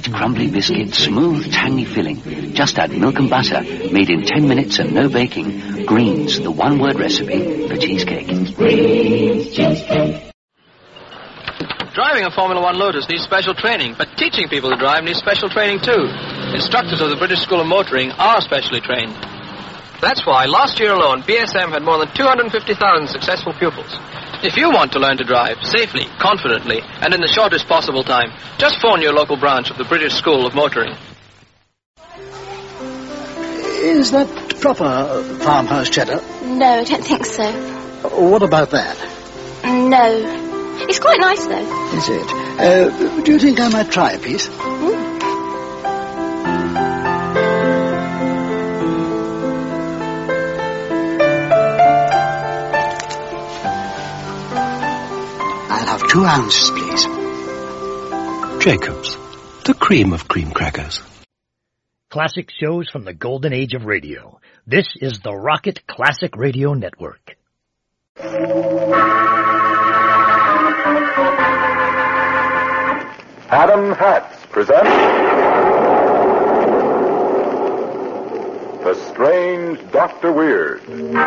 light, crumbly biscuit, smooth, tangy filling. Just add milk and butter, made in 10 minutes and no baking. Greens, the one-word recipe for cheesecake. Greens cheesecake. Driving a Formula One Lotus needs special training, but teaching people to drive needs special training too. Instructors of the British School of Motoring are specially trained. That's why last year alone, BSM had more than 250,000 successful pupils. If you want to learn to drive safely, confidently, and in the shortest possible time, just phone your local branch of the British School of Motoring. Is that proper farmhouse cheddar? No, I don't think so. What about that? No. It's quite nice, though. Is it? Do you think I might try a piece? I'll have 2 ounces, please. Jacobs, the cream of cream crackers. Classic shows from the golden age of radio. This is the Rocket Classic Radio Network. Adam Hatz presents The Strange Dr. Weird.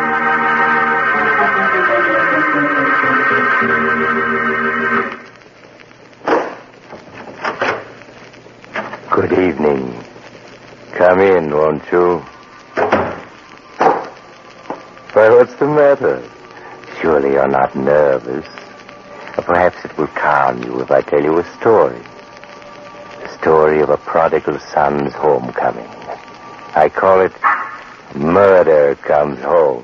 Good evening. Come in, won't you? Why, what's the matter? Surely you're not nervous. Or perhaps it will calm you if I tell you a story. The story of a prodigal son's homecoming. I call it Murder Comes Home.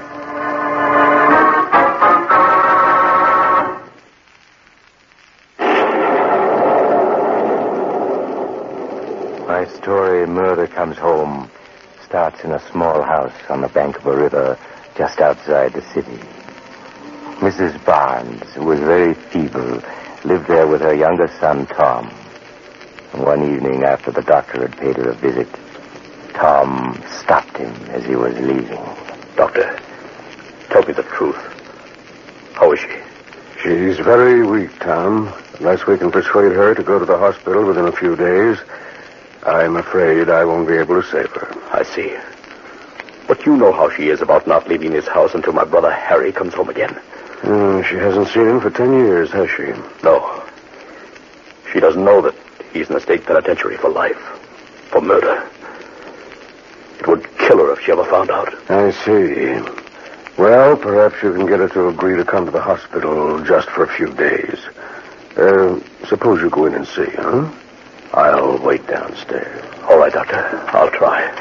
My story, Murder Comes Home, starts in a small house on the bank of a river just outside the city. Mrs. Barnes, who was very feeble, lived there with her younger son, Tom. And one evening after the doctor had paid her a visit, Tom stopped him as he was leaving. Doctor, tell me the truth. How is she? She's very weak, Tom. Unless we can persuade her to go to the hospital within a few days, I'm afraid I won't be able to save her. I see. But you know how she is about not leaving this house until my brother Harry comes home again. She hasn't seen him for 10 years, has she? No. She doesn't know that he's in a state penitentiary for life. For murder. It would kill her if she ever found out. I see. Well, perhaps you can get her to agree to come to the hospital just for a few days. Suppose you go in and see, huh? I'll wait downstairs. All right, Doctor. I'll try.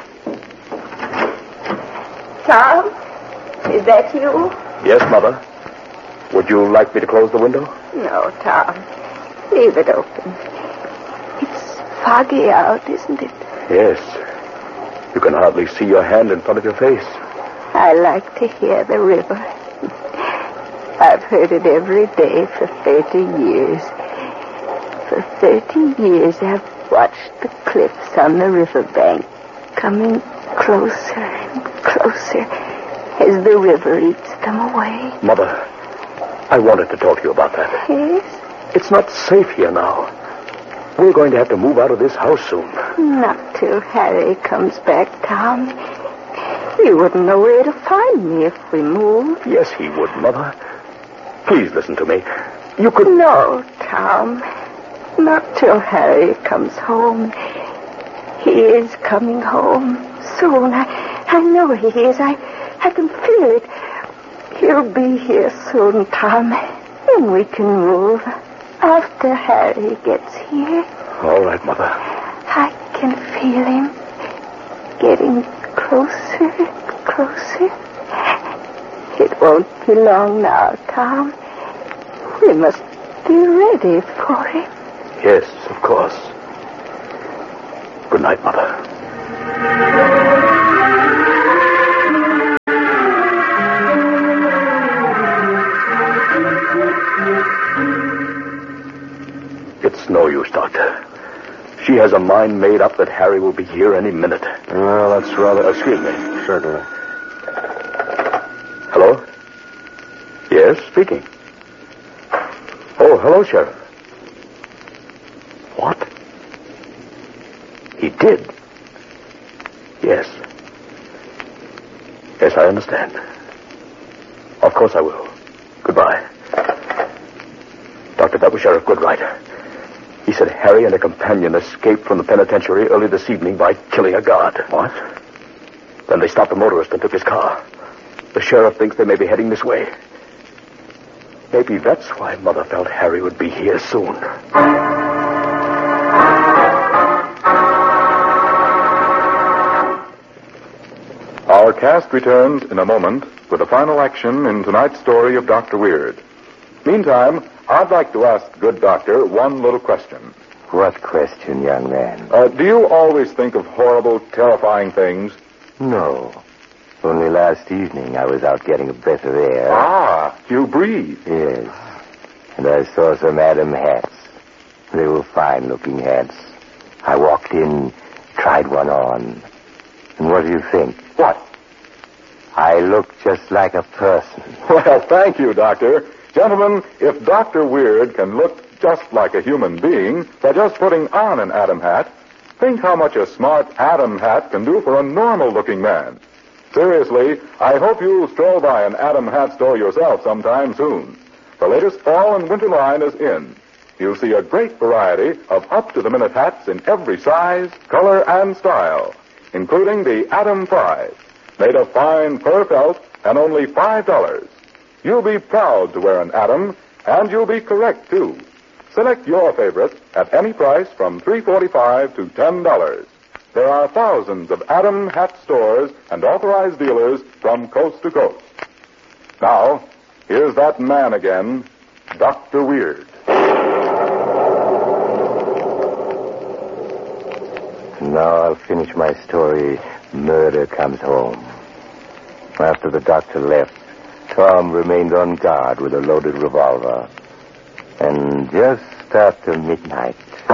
Tom? Is that you? Yes, Mother. Would you like me to close the window? No, Tom. Leave it open. It's foggy out, isn't it? Yes. You can hardly see your hand in front of your face. I like to hear the river. I've heard it every day for 30 years. For 30 years, I've watched the cliffs on the riverbank coming closer and closer as the river eats them away. Mother, I wanted to talk to you about that. Yes? It's not safe here now. We're going to have to move out of this house soon. Not till Harry comes back, Tom. He wouldn't know where to find me if we moved. Yes, he would, Mother. Please listen to me. You could... No, Tom. Not till Harry comes home. He is coming home soon. I know he is. I can feel it. He'll be here soon, Tom. And we can move after Harry gets here. All right, Mother. I can feel him getting closer and closer. It won't be long now, Tom. We must be ready for him. Yes, of course. Good night, Mother. It's no use, Doctor. She has a mind made up that Harry will be here any minute. Well, that's rather... Excuse me. Certainly. Hello? Yes, speaking. Oh, hello, Sheriff. What? did? Yes. Yes, I understand. Of course I will. Goodbye. Doctor, that was Sheriff Goodright. He said Harry and a companion escaped from the penitentiary early this evening by killing a guard. What? Then they stopped the motorist and took his car. The sheriff thinks they may be heading this way. Maybe that's why Mother felt Harry would be here soon. Our cast returns in a moment with the final action in tonight's story of Dr. Weird. Meantime, I'd like to ask the good doctor one little question. What question, young man? Do you always think of horrible, terrifying things? No. Only last evening I was out getting a breath of air. Ah, you breathe. Yes. And I saw some Adam hats. They were fine-looking hats. I walked in, tried one on. And what do you think? What? I looked just like a person. Well, thank you, Doctor. Gentlemen, if Dr. Weird can look just like a human being by just putting on an Adam hat, think how much a smart Adam hat can do for a normal-looking man. Seriously, I hope you'll stroll by an Adam hat store yourself sometime soon. The latest fall and winter line is in. You'll see a great variety of up-to-the-minute hats in every size, color, and style, including the Adam 5, made of fine fur felt and only $5. You'll be proud to wear an Adam, and you'll be correct, too. Select your favorite at any price from $3.45 to $10. There are thousands of Adam hat stores and authorized dealers from coast to coast. Now, here's that man again, Dr. Weird. Now I'll finish my story, Murder Comes Home. After the doctor left, Tom remained on guard with a loaded revolver. And just after midnight...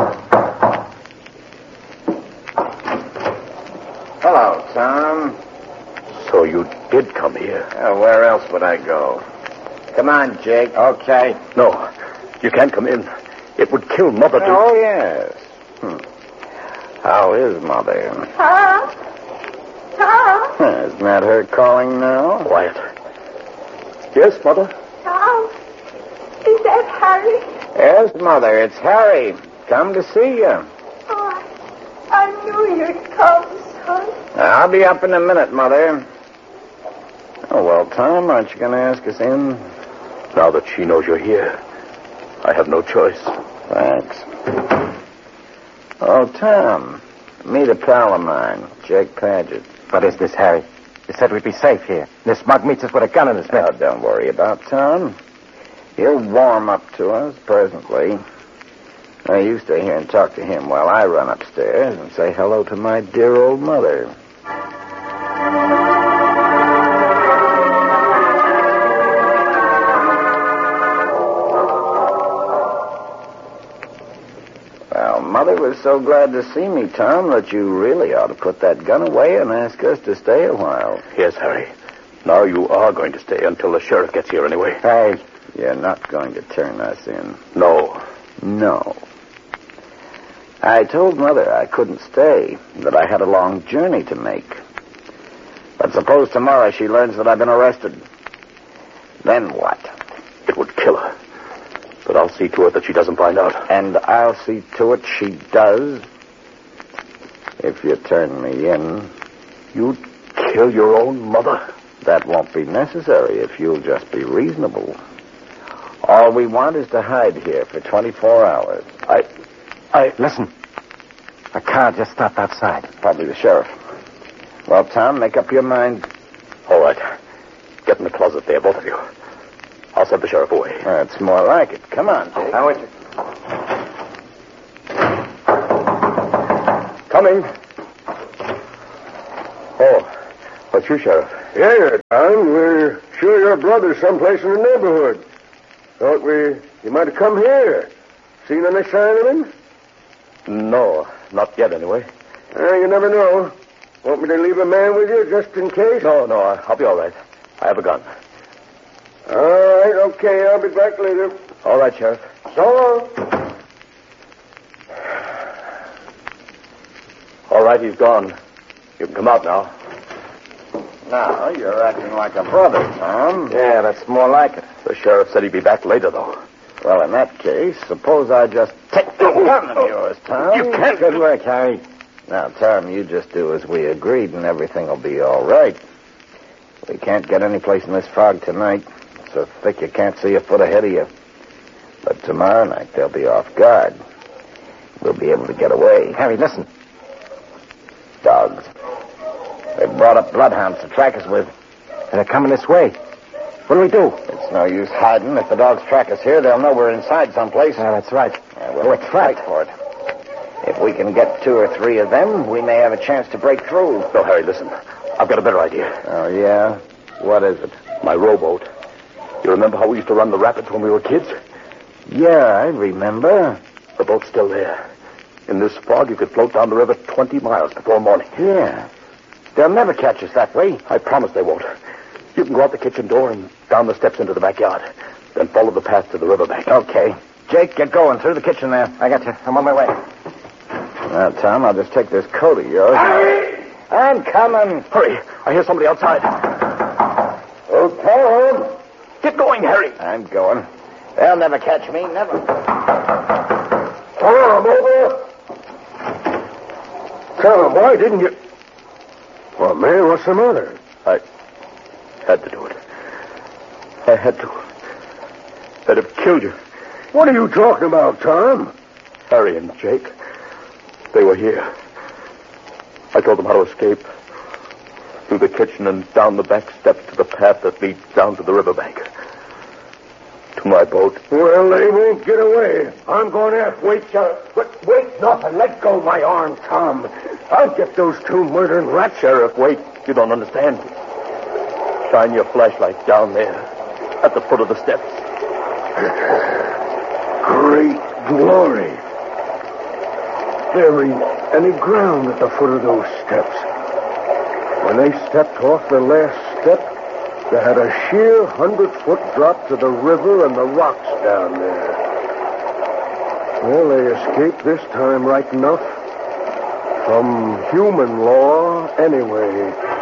Hello, Tom. So you did come here? Where else would I go? Come on, Jake. Okay. No, you can't come in. It would kill Mother to... Oh, yes. How is Mother? Tom? Tom? Isn't that her calling now? Quiet. Yes, Mother? Tom? Is that Harry? Yes, Mother. It's Harry. Come to see you. Oh, I knew you'd come, son. I'll be up in a minute, Mother. Oh, well, Tom, aren't you going to ask us in? Now that she knows you're here, I have no choice. Thanks. Oh, Tom, meet a pal of mine, Jake Paget. What is this, Harry? You said we'd be safe here. This mug meets us with a gun in his mouth. Oh, don't worry about Tom. He'll warm up to us presently. Now, you stay here and talk to him while I run upstairs and say hello to my dear old mother. Well, Mother was so glad to see me, Tom, that you really ought to put that gun away and ask us to stay a while. Yes, Harry. Now you are going to stay until the sheriff gets here anyway. Hey, you're not going to turn us in. No. No. I told Mother I couldn't stay, that I had a long journey to make. But suppose tomorrow she learns that I've been arrested. Then what? It would kill her. But I'll see to it that she doesn't find out. And I'll see to it she does. If you turn me in. You'd kill your own mother? That won't be necessary if you'll just be reasonable. All we want is to hide here for 24 hours. Listen. A car just stopped outside. Probably the sheriff. Well, Tom, make up your mind. All right. Get in the closet there, both of you. I'll send the sheriff away. That's more like it. Come on, Jake. How is it? Coming. Oh, what's you, Sheriff? Yeah, Tom. We're sure your brother's someplace in the neighborhood. Thought you might have come here. Seen any sign of him? No, not yet, anyway. You never know. Want me to leave a man with you just in case? No, I'll be all right. I have a gun. All right, okay. I'll be back later. All right, Sheriff. So long. All right, he's gone. You can come out now. Now, you're acting like a brother, Tom. Yeah, that's more like it. The sheriff said he'd be back later, though. Well, in that case, suppose I just take the gun of yours, Tom. You can't. Good work, Harry. Now, Tom, you just do as we agreed, and everything will be all right. We can't get any place in this fog tonight. It's so thick you can't see a foot ahead of you. But tomorrow night, they'll be off guard. We'll be able to get away. Harry, listen. Dogs. They brought up bloodhounds to track us with. And they're coming this way. What do we do? It's no use hiding. If the dogs track us here, they'll know we're inside someplace. Yeah, that's right. We'll fight for it. If we can get 2 or 3 of them, we may have a chance to break through. No, Harry, listen. I've got a better idea. Oh, yeah? What is it? My rowboat. You remember how we used to run the rapids when we were kids? Yeah, I remember. The boat's still there. In this fog, you could float down the river 20 miles before morning. Yeah. They'll never catch us that way. I promise they won't. You can go out the kitchen door and down the steps into the backyard. Then follow the path to the riverbank. Okay. Jake, get going through the kitchen there. I got you. I'm on my way. Now, Tom, I'll just take this coat of yours. Hurry! I'm coming. Hurry. I hear somebody outside. Okay. Get going, Harry. I'm going. They'll never catch me, never. Come on, over. Tell him, why didn't you... Well, man, what's the matter? I had to do it. I had to. I'd have killed you. What are you talking about, Tom? Harry and Jake. They were here. I told them how to escape. Through the kitchen and down the back steps to the path that leads down to the riverbank. To my boat. Well, they won't get away. I'm going to have to wait, wait nothing. Let go of my arm, Tom. I'll get those 2 murdering rats. Sheriff, wait. You don't understand. Shine your flashlight down there at the foot of the steps. Great glory. There ain't any ground at the foot of those steps. When they stepped off the last step, they had a sheer 100-foot drop to the river and the rocks down there. Well, they escaped this time right enough. From human law, anyway.